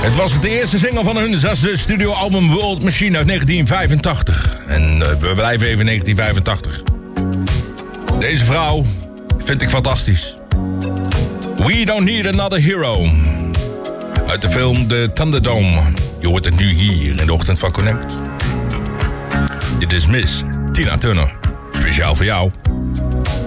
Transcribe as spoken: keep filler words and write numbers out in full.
Het was de eerste single van hun zesde studioalbum World Machine uit negentien vijfentachtig. En uh, we blijven even in negentien vijfentachtig. Deze vrouw vind ik fantastisch. We Don't Need Another Hero. Uit de film The Thunderdome. Je hoort het nu hier in de ochtend van Connect. Dit is Miss Tina Turner. Speciaal voor jou.